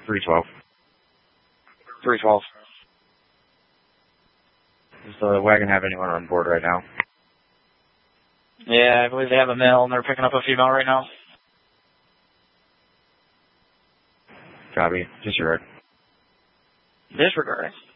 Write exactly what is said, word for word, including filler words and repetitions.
three twelve. three twelve. Does the wagon have anyone on board right now? Yeah, I believe they have a male, and they're picking up a female right now. Copy. Disregard. Disregarding.